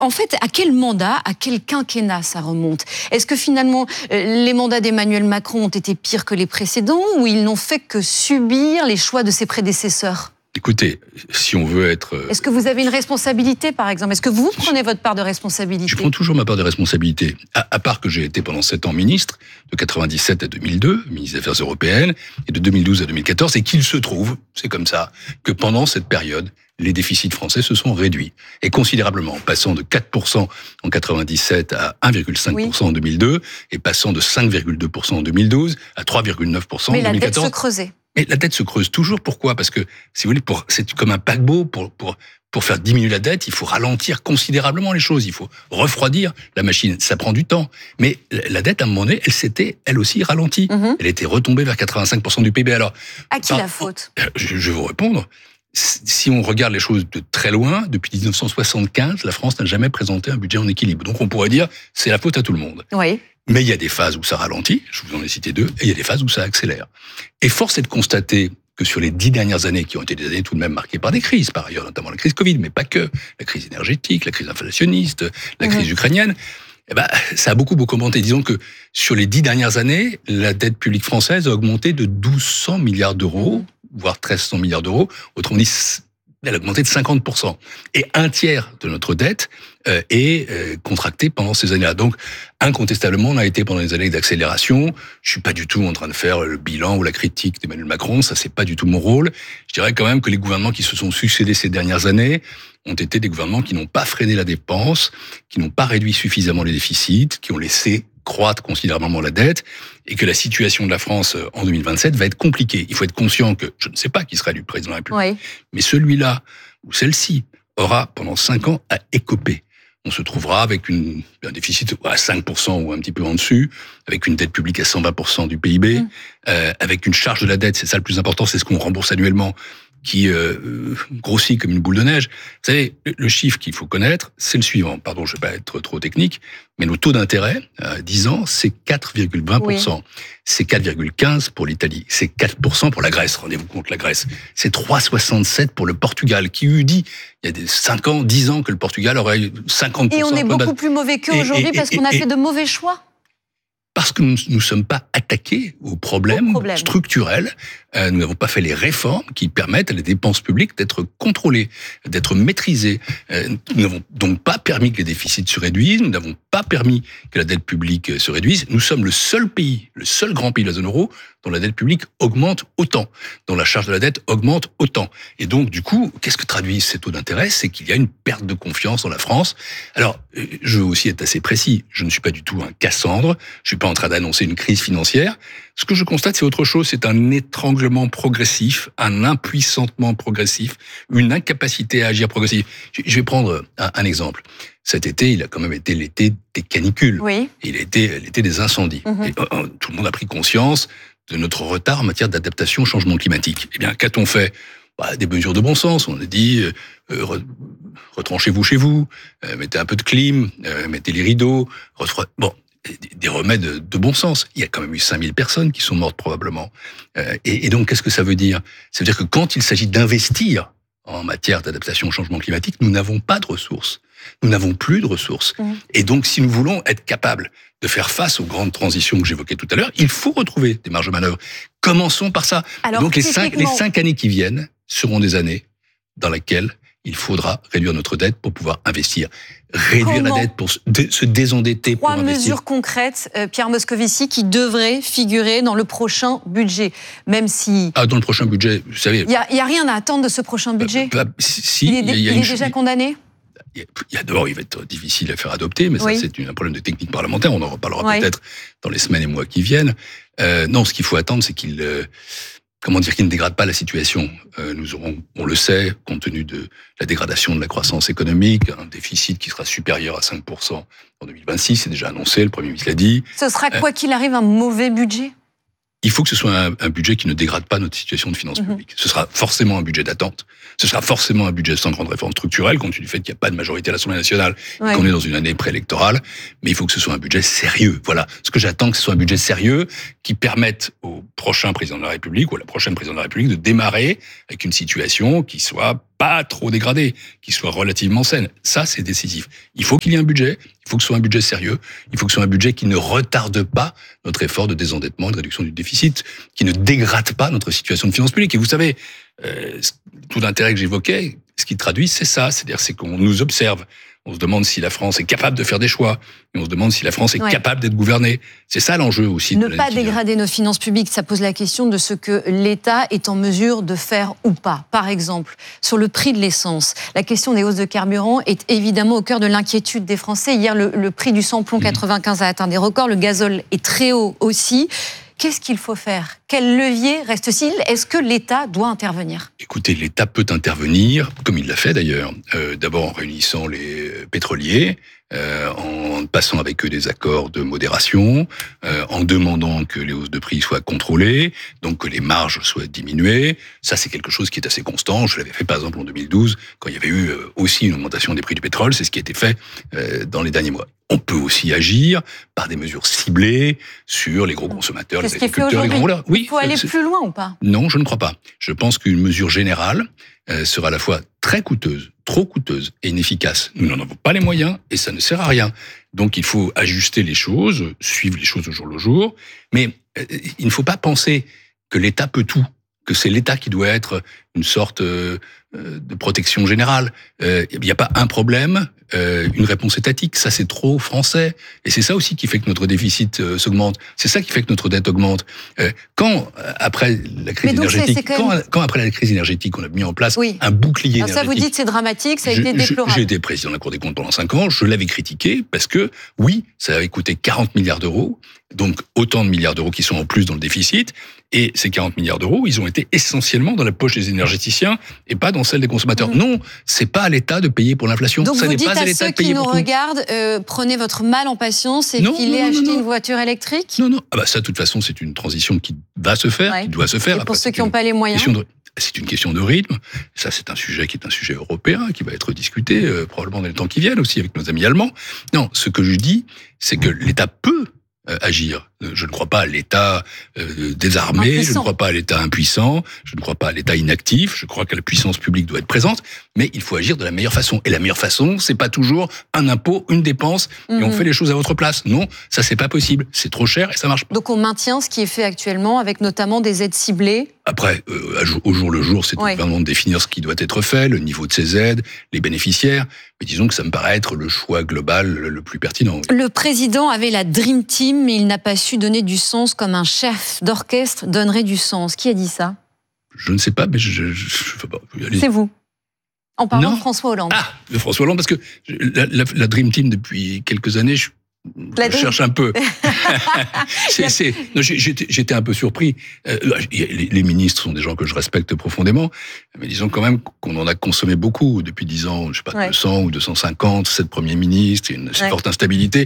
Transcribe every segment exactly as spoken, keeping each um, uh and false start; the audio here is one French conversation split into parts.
En fait, à quel mandat, à quel quinquennat ça remonte? Est-ce que finalement, les mandats d'Emmanuel Macron ont été pires que les précédents ou ils n'ont fait que subir les choix de ses prédécesseurs? Écoutez, si on veut être... Est-ce que vous avez une responsabilité, par exemple? Est-ce que vous prenez votre part de responsabilité? Je prends toujours ma part de responsabilité. À, à part que j'ai été pendant sept ans ministre, de quatre-vingt-dix-sept à deux mille deux, ministre des Affaires européennes, et de deux mille douze à deux mille quatorze, et qu'il se trouve, c'est comme ça, que pendant cette période, les déficits français se sont réduits. Et considérablement, passant de quatre pour cent en quatre-vingt-dix-sept à un virgule cinq pour cent oui. en deux mille deux, et passant de cinq virgule deux pour cent en deux mille douze à trois virgule neuf pour cent en deux mille quatorze. Mais la dette se creusait. Mais la dette se creuse toujours. Pourquoi? Parce que, si vous voulez, pour, c'est comme un paquebot. Pour, pour, pour faire diminuer la dette, il faut ralentir considérablement les choses. Il faut refroidir la machine. Ça prend du temps. Mais la dette, à un moment donné, elle s'était, elle aussi, ralentie. Mm-hmm. Elle était retombée vers quatre-vingt-cinq pour cent du P I B. Alors, à qui par, la faute? je, je vais vous répondre. Si on regarde les choses de très loin, depuis dix-neuf cent soixante-quinze, la France n'a jamais présenté un budget en équilibre. Donc on pourrait dire, c'est la faute à tout le monde. Oui. Mais il y a des phases où ça ralentit, je vous en ai cité deux, et il y a des phases où ça accélère. Et force est de constater que sur les dix dernières années, qui ont été des années tout de même marquées par des crises, par ailleurs, notamment la crise Covid, mais pas que, la crise énergétique, la crise inflationniste, la crise mmh. ukrainienne, eh ben, ça a beaucoup, beaucoup augmenté. Disons que sur les dix dernières années, la dette publique française a augmenté de mille deux cents milliards d'euros, mmh. voire mille trois cents milliards d'euros. Autrement dit, elle a augmenté de cinquante pour cent. Et un tiers de notre dette euh, est euh, contractée pendant ces années-là. Donc, incontestablement, on a été pendant des années d'accélération. Je suis pas du tout en train de faire le bilan ou la critique d'Emmanuel Macron. Ça, c'est pas du tout mon rôle. Je dirais quand même que les gouvernements qui se sont succédés ces dernières années ont été des gouvernements qui n'ont pas freiné la dépense, qui n'ont pas réduit suffisamment les déficits, qui ont laissé croître considérablement la dette, et que la situation de la France en deux mille vingt-sept va être compliquée. Il faut être conscient que, je ne sais pas qui sera élu président de la République, oui. mais celui-là ou celle-ci aura pendant cinq ans à écoper. On se trouvera avec une, un déficit à cinq pour cent ou un petit peu en dessus, avec une dette publique à cent vingt pour cent du P I B, mmh. euh, avec une charge de la dette, c'est ça le plus important, c'est ce qu'on rembourse annuellement, qui euh, grossit comme une boule de neige. Vous savez, le chiffre qu'il faut connaître, c'est le suivant. Pardon, je ne vais pas être trop technique, mais nos taux d'intérêt, à dix ans, c'est quatre virgule vingt pour cent. Oui. C'est quatre virgule quinze pour pour l'Italie. C'est quatre pour cent pour la Grèce. Rendez-vous compte, la Grèce. C'est trois virgule soixante-sept pour le Portugal, qui eut dit, il y a des cinq ans, dix ans, que le Portugal aurait eu cinquante pour cent. Et on est beaucoup plus mauvais qu'eux aujourd'hui parce qu'on a fait de mauvais choix. Parce que nous ne sommes pas attaqués aux problèmes au problème. structurels. Euh, nous n'avons pas fait les réformes qui permettent à les dépenses publiques d'être contrôlées, d'être maîtrisées. Euh, nous n'avons donc pas permis que les déficits se réduisent, nous n'avons pas permis que la dette publique se réduise. Nous sommes le seul pays, le seul grand pays de la zone euro dont la dette publique augmente autant, dont la charge de la dette augmente autant. Et donc, du coup, qu'est-ce que traduisent ces taux d'intérêt? C'est qu'il y a une perte de confiance dans la France. Alors, je veux aussi être assez précis. Je ne suis pas du tout un Cassandre. Je suis pas en train d'annoncer une crise financière. Ce que je constate, c'est autre chose. C'est un étranglement progressif, un impuissantement progressif, une incapacité à agir progressif. Je vais prendre un, un exemple. Cet été, il a quand même été l'été des canicules. Oui. Il a été l'été des incendies. Mmh. Et, euh, tout le monde a pris conscience de notre retard en matière d'adaptation au changement climatique. Eh bien, qu'a-t-on fait? Bah, des mesures de bon sens. On a dit, euh, re, retranchez-vous chez vous, euh, mettez un peu de clim, euh, mettez les rideaux. Refre... Bon, des remèdes de bon sens. Il y a quand même eu cinq mille personnes qui sont mortes probablement. Euh, et, et donc, qu'est-ce que ça veut dire? Ça veut dire que quand il s'agit d'investir en matière d'adaptation au changement climatique, nous n'avons pas de ressources. Nous n'avons plus de ressources. Mmh. Et donc, si nous voulons être capables de faire face aux grandes transitions que j'évoquais tout à l'heure, il faut retrouver des marges de manœuvre. Commençons par ça. Alors, donc, les cinq, les cinq années qui viennent seront des années dans lesquelles il faudra réduire notre dette pour pouvoir investir. Réduire Comment la dette pour se désendetter pour investir. Trois mesures concrètes, euh, Pierre Moscovici, qui devraient figurer dans le prochain budget, même si... Ah, dans le prochain budget, vous savez... Il n'y a, a rien à attendre de ce prochain budget bah, bah, si, Il est, il y a, il y a il une... est déjà condamné Il y a d'abord, il va être difficile à faire adopter, mais oui. ça, c'est un problème de technique parlementaire. On en reparlera oui. peut-être dans les semaines et mois qui viennent. Euh, non, ce qu'il faut attendre, c'est qu'il... Euh, Comment dire qu'il ne dégrade pas la situation. Euh, nous aurons, on le sait, compte tenu de la dégradation de la croissance économique, un déficit qui sera supérieur à cinq pour cent en deux mille vingt-six, c'est déjà annoncé, le Premier ministre l'a dit. Ce sera, quoi euh, qu'il arrive, un mauvais budget? Il faut que ce soit un, un budget qui ne dégrade pas notre situation de finances mm-hmm. publiques. Ce sera forcément un budget d'attente. Ce sera forcément un budget sans grande réforme structurelle, compte tenu du fait qu'il n'y a pas de majorité à l'Assemblée nationale ouais. et qu'on est dans une année préélectorale. Mais il faut que ce soit un budget sérieux. Voilà. Ce que j'attends, que ce soit un budget sérieux qui permette au prochain président de la République ou à la prochaine présidente de la République de démarrer avec une situation qui soit pas trop dégradée, qui soit relativement saine. Ça, c'est décisif. Il faut qu'il y ait un budget, il faut que ce soit un budget sérieux, il faut que ce soit un budget qui ne retarde pas notre effort de désendettement, de réduction du déficit, qui ne dégrade pas notre situation de finances publiques. Et vous savez, euh, tout l'intérêt que j'évoquais, ce qui traduit, c'est ça, c'est-à-dire c'est qu'on nous observe. On se demande si la France est capable de faire des choix. Et on se demande si la France est ouais. capable d'être gouvernée. C'est ça l'enjeu aussi. Ne pas dégrader nos finances publiques, ça pose la question de ce que l'État est en mesure de faire ou pas. Par exemple, sur le prix de l'essence, la question des hausses de carburant est évidemment au cœur de l'inquiétude des Français. Hier, le, le prix du samplon mmh. quatre-vingt-quinze a atteint des records. Le gazole est très haut aussi. Qu'est-ce qu'il faut faire? Quel levier reste-t-il? Est-ce que l'État doit intervenir? Écoutez, l'État peut intervenir, comme il l'a fait d'ailleurs, euh, d'abord en réunissant les pétroliers, euh, en passant avec eux des accords de modération, euh, en demandant que les hausses de prix soient contrôlées, donc que les marges soient diminuées. Ça, c'est quelque chose qui est assez constant. Je l'avais fait par exemple en deux mille douze, quand il y avait eu aussi une augmentation des prix du pétrole. C'est ce qui a été fait euh, dans les derniers mois. On peut aussi agir par des mesures ciblées sur les gros consommateurs, les agriculteurs, les grands rouleurs. Oui, il faut aller plus loin ou pas? Non, je ne crois pas. Je pense qu'une mesure générale euh, sera à la fois très coûteuse, trop coûteuse et inefficace. Nous n'en avons pas les moyens et ça ne sert à rien. Donc il faut ajuster les choses, suivre les choses au jour le jour. Mais euh, il ne faut pas penser que l'État peut tout, que c'est l'État qui doit être une sorte euh, de protection générale. Euh, il n'y a pas un problème, euh, une réponse étatique. Ça, c'est trop français. Et c'est ça aussi qui fait que notre déficit euh, s'augmente. C'est ça qui fait que notre dette augmente. Euh, quand, après la crise donc énergétique, c'est, c'est quand, même... quand, quand après la crise énergétique, on a mis en place oui. un bouclier Alors énergétique. Ça, vous dites, c'est dramatique, ça a je, été déplorable. J'ai été président de la Cour des comptes pendant cinq ans, je l'avais critiqué parce que, oui, ça avait coûté quarante milliards d'euros, donc autant de milliards d'euros qui sont en plus dans le déficit, et ces quarante milliards d'euros, ils ont été essentiellement dans la poche des énergéticiens et pas dans celle des consommateurs. Mmh. Non, c'est pas à l'État de payer pour l'inflation. Donc ça vous n'est dites pas à, à l'État ceux de payer qui nous pour regardent, euh, prenez votre mal en patience et non, filez non, non, acheter non. une voiture électrique? Non, non. Ah bah ça, de toute façon, c'est une transition qui va se faire, ouais. qui doit se faire. Et pour Après, ceux qui n'ont pas les moyens de... C'est une question de rythme. Ça, c'est un sujet qui est un sujet européen, qui va être discuté euh, probablement dans les temps qui viennent aussi avec nos amis allemands. Non, ce que je dis, c'est que l'État peut euh, agir. Je ne crois pas à l'État euh, désarmé, impuissant. Je ne crois pas à l'État impuissant, je ne crois pas à l'État inactif, je crois que la puissance publique doit être présente, mais il faut agir de la meilleure façon. Et la meilleure façon, c'est pas toujours un impôt, une dépense, mmh. et on fait les choses à votre place. Non, ça c'est pas possible, c'est trop cher et ça marche pas. Donc on maintient ce qui est fait actuellement, avec notamment des aides ciblées. Après, euh, au jour le jour, c'est ouais. au gouvernement de définir ce qui doit être fait, le niveau de ces aides, les bénéficiaires, mais disons que ça me paraît être le choix global le plus pertinent. Oui. Le président avait la Dream Team, mais il n'a pas su donner du sens comme un chef d'orchestre donnerait du sens. Qui a dit ça? Je ne sais pas, mais je... je, je, je pas, c'est vous. En parlant non. de François Hollande. Ah, de François Hollande, parce que la, la, la Dream Team, depuis quelques années, je, je cherche un peu. c'est, c'est, non, j'étais, j'étais un peu surpris. Euh, les, les ministres sont des gens que je respecte profondément, mais disons quand même qu'on en a consommé beaucoup depuis dix ans, je sais pas, ouais. deux cents ou deux cent cinquante, sept premiers ministres, une ouais. forte instabilité.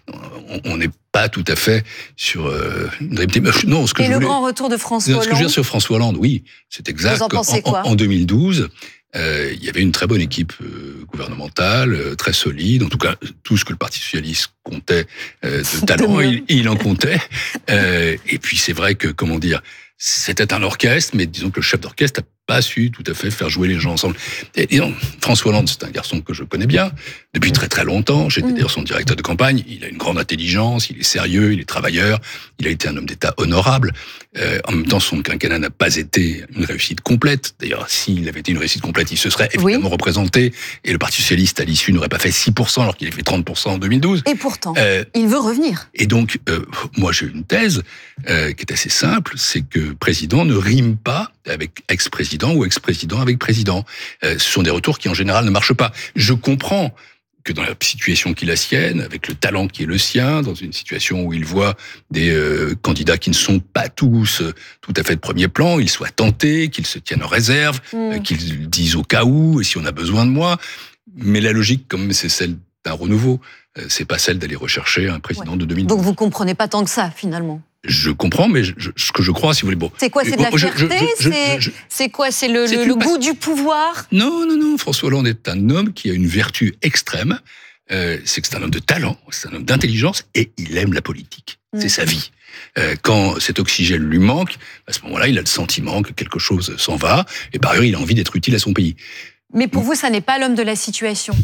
On n'est pas tout à fait sur euh, une Dream Team. Non, ce que Et je le voulais, grand retour de François Hollande. Ce que je veux dire sur François Hollande, oui, c'est exact. Vous en pensez en, quoi ? en, en deux mille douze, euh, il y avait une très bonne équipe euh, gouvernementale, euh, très solide. En tout cas, tout ce que le Parti socialiste comptait euh, de talent, il, il en comptait. Euh, et puis c'est vrai que, comment dire, c'était un orchestre, mais disons que le chef d'orchestre n'a pas su tout à fait faire jouer les gens ensemble. Et disons, François Hollande, c'est un garçon que je connais bien depuis très très longtemps. J'étais mmh. d'ailleurs son directeur de campagne. Il a une grande intelligence, il est sérieux, il est travailleur. Il a été un homme d'État honorable. Euh, en même temps, son quinquennat n'a pas été une réussite complète. D'ailleurs, s'il avait été une réussite complète, il se serait évidemment oui. représenté. Et le Parti socialiste, à l'issue, n'aurait pas fait six pour cent alors qu'il a fait trente pour cent en deux mille douze. Et pourtant, euh, il veut revenir. Et donc, euh, moi, j'ai une thèse euh, qui est assez simple, c'est que président ne rime pas avec ex-président ou ex-président avec président. Euh, ce sont des retours qui, en général, ne marchent pas. Je comprends que dans la situation qui est la sienne, avec le talent qui est le sien, dans une situation où il voit des euh, candidats qui ne sont pas tous euh, tout à fait de premier plan, il soit tenté, qu'ils se tiennent en réserve, mmh. euh, qu'ils disent au cas où, et si on a besoin de moi. Mais la logique, comme c'est celle d'un renouveau, euh, c'est pas celle d'aller rechercher un président ouais. de deux mille douze. Donc vous comprenez pas tant que ça, finalement. Je comprends, mais je, je, ce que je crois, si vous voulez, bon. C'est quoi, c'est de la fierté? je, je, je, c'est, je, c'est quoi, c'est le, c'est le, le goût du pouvoir? Non, non, non. François Hollande est un homme qui a une vertu extrême. Euh, c'est que c'est un homme de talent, c'est un homme d'intelligence, et il aime la politique. Mmh. C'est sa vie. Euh, quand cet oxygène lui manque, à ce moment-là, il a le sentiment que quelque chose s'en va, et par ailleurs, il a envie d'être utile à son pays. Mais pour vous, ça n'est pas l'homme de la situation.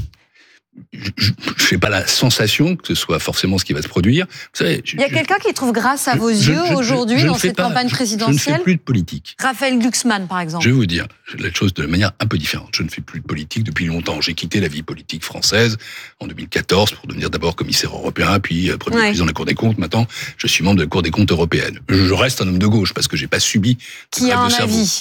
Je n'ai pas la sensation que ce soit forcément ce qui va se produire. Vous savez, je, Il y a quelqu'un qui trouve grâce à vos je, yeux je, aujourd'hui je, je dans cette pas, campagne je, présidentielle. Je ne fais plus de politique. Raphaël Glucksmann, par exemple. Je vais vous dire la chose de manière un peu différente. Je ne fais plus de politique depuis longtemps. J'ai quitté la vie politique française en deux mille quatorze pour devenir d'abord commissaire européen, puis premier ouais. président de la Cour des comptes. Maintenant, je suis membre de la Cour des comptes européenne. Je reste un homme de gauche parce que j'ai pas subi Qui a un avis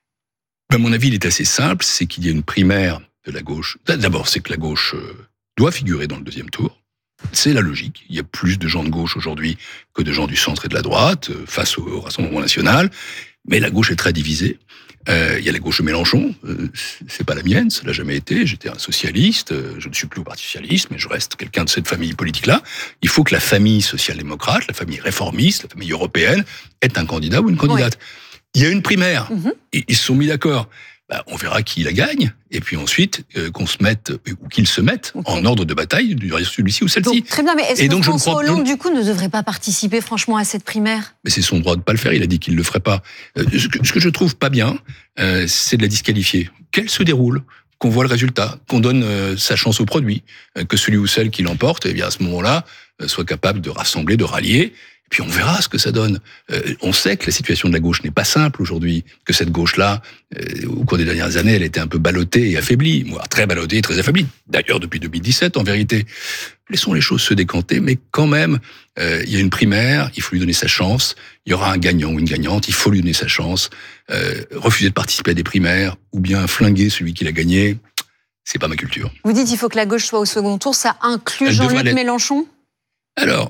ben, Mon avis, il est assez simple. C'est qu'il y a une primaire de la gauche. D'abord, c'est que la gauche doit figurer dans le deuxième tour. C'est la logique. Il y a plus de gens de gauche aujourd'hui que de gens du centre et de la droite face au Rassemblement national. Mais la gauche est très divisée. Euh, il y a la gauche de Mélenchon. Euh, c'est pas la mienne, ça l'a jamais été. J'étais un socialiste. Euh, je ne suis plus au Parti socialiste, mais je reste quelqu'un de cette famille politique-là. Il faut que la famille social-démocrate, la famille réformiste, la famille européenne ait un candidat ou une candidate. Oui. Il y a une primaire. Mm-hmm. Et ils se sont mis d'accord. Bah, on verra qui la gagne, et puis ensuite euh, qu'on se mette ou qu'ils se mettent okay. en ordre de bataille du celui-ci ou celle-ci. Très bien, mais est-ce et que donc, François Hollande du coup ne devrait pas participer franchement à cette primaire ? Mais c'est son droit de pas le faire. Il a dit qu'il le ferait pas. Euh, ce, que, ce que je trouve pas bien, euh, c'est de la disqualifier. Qu'elle se déroule, qu'on voit le résultat, qu'on donne euh, sa chance au produit, euh, que celui ou celle qui l'emporte, et eh bien à ce moment-là, euh, soit capable de rassembler, de rallier. Et puis on verra ce que ça donne. Euh, on sait que la situation de la gauche n'est pas simple aujourd'hui, que cette gauche-là, euh, au cours des dernières années, elle était un peu ballottée et affaiblie, voire très ballottée et très affaiblie. D'ailleurs, depuis deux mille dix-sept, en vérité. Laissons les choses se décanter, mais quand même, euh, il y a une primaire, il faut lui donner sa chance, il y aura un gagnant ou une gagnante, il faut lui donner sa chance. Euh, refuser de participer à des primaires, ou bien flinguer celui qui l'a gagné, c'est pas ma culture. Vous dites qu'il faut que la gauche soit au second tour, ça inclut Jean-Luc Mélenchon ? Alors,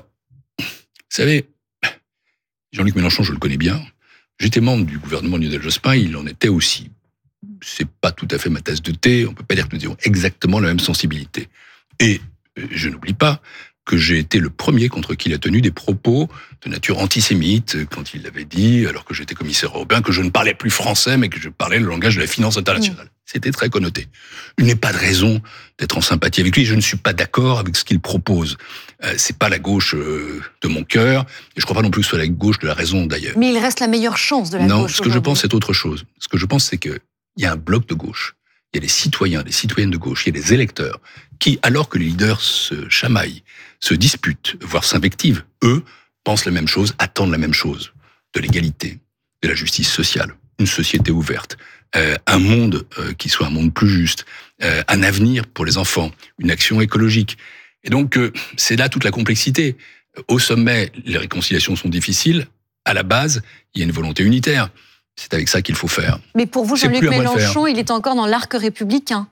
vous savez, Jean-Luc Mélenchon, je le connais bien. J'étais membre du gouvernement de Lionel Jospin, il en était aussi. C'est pas tout à fait ma tasse de thé, on peut pas dire que nous ayons exactement la même sensibilité. Et je n'oublie pas que j'ai été le premier contre qui il a tenu des propos de nature antisémite quand il avait dit, alors que j'étais commissaire européen, que je ne parlais plus français, mais que je parlais le langage de la finance internationale. Mmh. C'était très connoté. Il n'est pas de raison d'être en sympathie avec lui. Je ne suis pas d'accord avec ce qu'il propose. Euh, c'est pas la gauche euh, de mon cœur, et je crois pas non plus que ce soit la gauche de la raison d'ailleurs. Mais il reste la meilleure chance de la non, gauche. Non, ce que je pense, c'est autre chose. Ce que je pense, c'est qu'il y a un bloc de gauche. Il y a des citoyens, des citoyennes de gauche, il y a des électeurs qui, alors que les leaders se chamaillent, se disputent, voire s'invectivent, eux pensent la même chose, attendent la même chose. De l'égalité, de la justice sociale, une société ouverte, euh, un monde euh, qui soit un monde plus juste, euh, un avenir pour les enfants, une action écologique. Et donc, euh, c'est là toute la complexité. Au sommet, les réconciliations sont difficiles. À la base, il y a une volonté unitaire. C'est avec ça qu'il faut faire. Mais pour vous, Jean-Luc Mélenchon, il est encore dans l'arc républicain.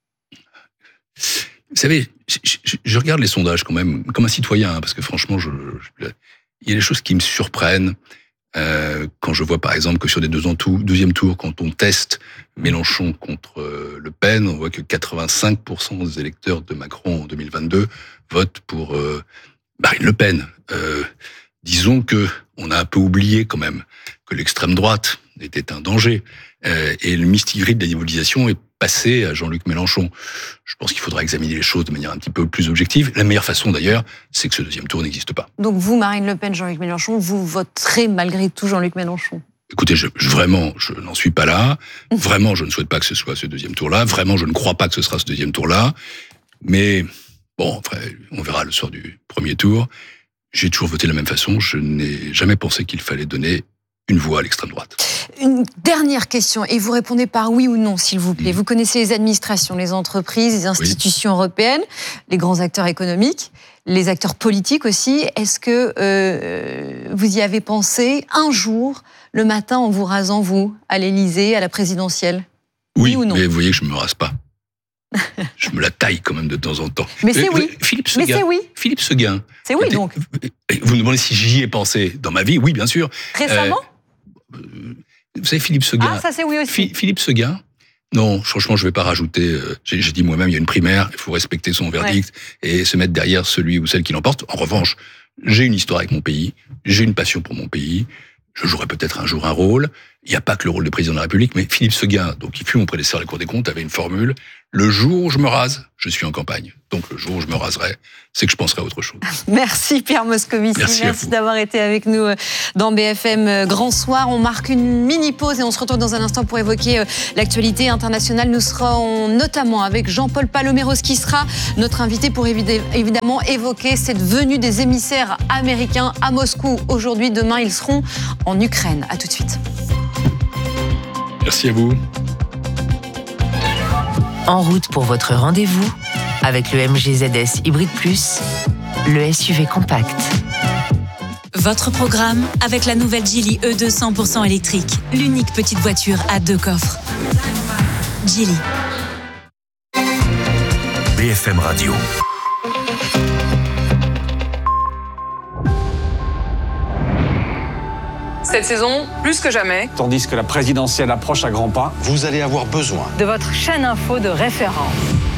Vous savez, je, je, je regarde les sondages quand même, comme un citoyen, hein, parce que franchement, je, je, il y a des choses qui me surprennent. Euh, quand je vois par exemple que sur des deux tours, deuxième tour, quand on teste Mélenchon contre euh, Le Pen, on voit que quatre-vingt-cinq pour cent des électeurs de Macron en deux mille vingt-deux votent pour euh, Marine Le Pen. Euh, disons que on a un peu oublié quand même que l'extrême droite était un danger. Euh, et le mistigris de la diabolisation est passé à Jean-Luc Mélenchon. Je pense qu'il faudra examiner les choses de manière un petit peu plus objective. La meilleure façon d'ailleurs, c'est que ce deuxième tour n'existe pas. Donc vous, Marine Le Pen, Jean-Luc Mélenchon, vous voterez malgré tout Jean-Luc Mélenchon ? Écoutez, je, je, vraiment, je n'en suis pas là. Vraiment, je ne souhaite pas que ce soit ce deuxième tour-là. Vraiment, je ne crois pas que ce sera ce deuxième tour-là. Mais bon, après, on verra le soir du premier tour. J'ai toujours voté de la même façon. Je n'ai jamais pensé qu'il fallait donner une voix à l'extrême droite. Une dernière question, et vous répondez par oui ou non, s'il vous plaît. Mmh. Vous connaissez les administrations, les entreprises, les institutions oui. européennes, les grands acteurs économiques, les acteurs politiques aussi. Est-ce que euh, vous y avez pensé un jour, le matin, en vous rasant, vous, à l'Élysée, à la présidentielle ? Oui, oui ou non ? Mais vous voyez que je ne me rase pas. Je me la taille quand même de temps en temps. Mais c'est oui. Philippe Seguin. Mais c'est oui. Philippe Seguin. C'est oui, donc. Vous me demandez si j'y ai pensé dans ma vie ? Oui, bien sûr. Récemment ? euh, Vous savez, Philippe Seguin. Ah, ça c'est oui aussi. Philippe Seguin. Non, franchement, je ne vais pas rajouter. Euh, j'ai, j'ai dit moi-même, il y a une primaire, il faut respecter son verdict ouais. et se mettre derrière celui ou celle qui l'emporte. En revanche, j'ai une histoire avec mon pays, j'ai une passion pour mon pays. Je jouerai peut-être un jour un rôle. il n'y a pas que le rôle de président de la République, mais Philippe Seguin, donc qui fut mon prédécesseur à la Cour des comptes, avait une formule. Le jour où je me rase, je suis en campagne. Donc le jour où je me raserai, c'est que je penserai à autre chose. Merci Pierre Moscovici. Merci, Merci d'avoir été avec nous dans B F M Grand Soir. On marque une mini-pause et on se retrouve dans un instant pour évoquer l'actualité internationale. Nous serons notamment avec Jean-Paul Paloméros qui sera notre invité pour évidemment évoquer cette venue des émissaires américains à Moscou. Aujourd'hui, demain, ils seront en Ukraine. À tout de suite. Merci à vous. En route pour votre rendez-vous avec le M G Z S Hybrid Plus, le S U V compact. Votre programme avec la nouvelle Geely E deux cent pour cent électrique, l'unique petite voiture à deux coffres. Geely. B F M Radio. Cette saison, plus que jamais, tandis que la présidentielle approche à grands pas, vous allez avoir besoin de votre chaîne info de référence.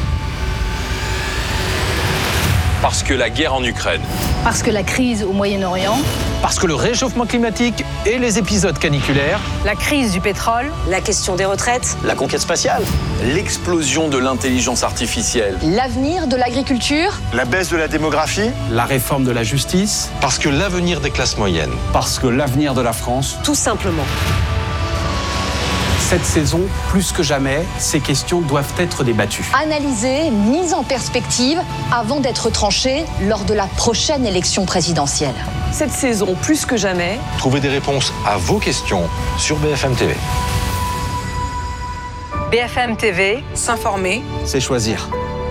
Parce que la guerre en Ukraine. Parce que la crise au Moyen-Orient. Parce que le réchauffement climatique et les épisodes caniculaires. La crise du pétrole. La question des retraites. La conquête spatiale. L'explosion de l'intelligence artificielle. L'avenir de l'agriculture. La baisse de la démographie. La réforme de la justice. Parce que l'avenir des classes moyennes. Parce que l'avenir de la France. Tout simplement. Cette saison, plus que jamais, ces questions doivent être débattues. Analysées, mises en perspective, avant d'être tranchées lors de la prochaine élection présidentielle. Cette saison, plus que jamais, trouvez des réponses à vos questions sur B F M T V. B F M T V, s'informer, c'est choisir.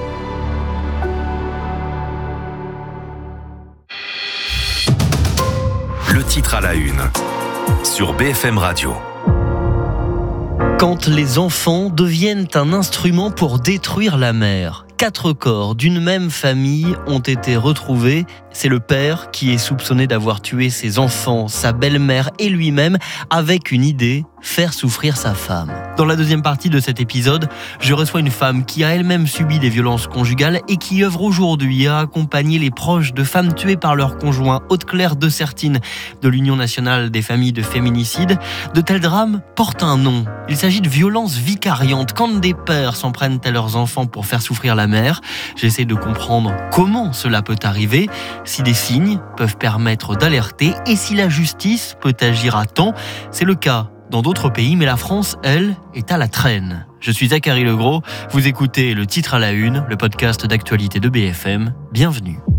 Le titre à la une sur B F M Radio. Quand les enfants deviennent un instrument pour détruire la mère. Quatre corps d'une même famille ont été retrouvés. C'est le père qui est soupçonné d'avoir tué ses enfants, sa belle-mère et lui-même avec une idée, faire souffrir sa femme. Dans la deuxième partie de cet épisode, je reçois une femme qui a elle-même subi des violences conjugales et qui œuvre aujourd'hui à accompagner les proches de femmes tuées par leur conjoint. Aude-Claire de Sertine de l'Union nationale des familles de féminicides. De tels drames portent un nom. Il s'agit de violences vicariantes. Quand des pères s'en prennent à leurs enfants pour faire souffrir la mère, j'essaie de comprendre comment cela peut arriver, si des signes peuvent permettre d'alerter et si la justice peut agir à temps. C'est le cas dans d'autres pays, mais la France, elle, est à la traîne. Je suis Zachary Legros, vous écoutez Le Titre à la Une, le podcast d'actualité de B F M. Bienvenue.